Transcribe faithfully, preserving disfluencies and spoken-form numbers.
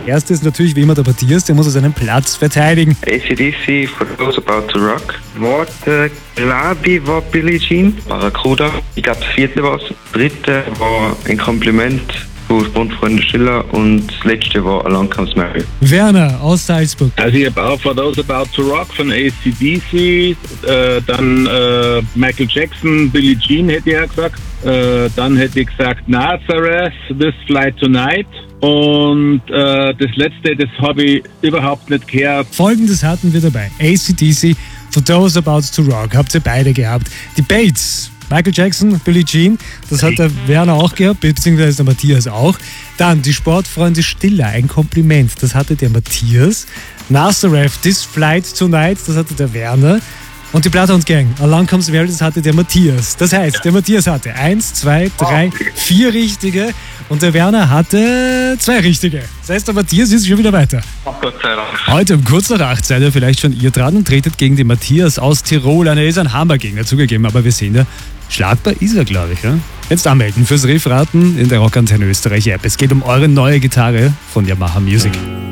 Erste ist natürlich wie immer der Matthias, der muss seinen Platz verteidigen. A C D C, For Those About to Rock. Worte, glaube ich, war Billie Jean. Barracuda. Ich glaube, das vierte war es. Das dritte war ein Kompliment von Sportfreunde Schiller und das letzte war Along Comes Mary. Werner aus Salzburg. Also ich habe auch For Those About to Rock von A C D C, äh, dann äh, Michael Jackson, Billie Jean hätte ich ja gesagt, äh, dann hätte ich gesagt Nazareth, This Flight Tonight und äh, das letzte, das habe ich überhaupt nicht gehört. Folgendes hatten wir dabei: A C D C, For Those About to Rock, habt ihr beide gehabt. Die Bates, Michael Jackson, Billie Jean, das hat der Werner auch gehabt, beziehungsweise der Matthias auch. Dann die Sportfreunde Stiller, ein Kompliment, das hatte der Matthias. Nazareth, This Flight Tonight, das hatte der Werner. Und die Bloodhound Gang, Along Comes Mary, das hatte der Matthias. Das heißt, der Matthias hatte eins, zwei, drei, vier richtige und der Werner hatte zwei richtige. Das heißt, der Matthias ist schon wieder weiter. Oh Gott sei Dank. Heute um kurz nach acht seid ihr vielleicht schon ihr dran und tretet gegen den Matthias aus Tirol an. Er ist ein Hammergegner, zugegeben, aber wir sehen ja, schlagbar ist er, glaube ich. Ja? Jetzt anmelden fürs Riffraten in der Rockantenne Österreich App. Es geht um eure neue Gitarre von Yamaha Music.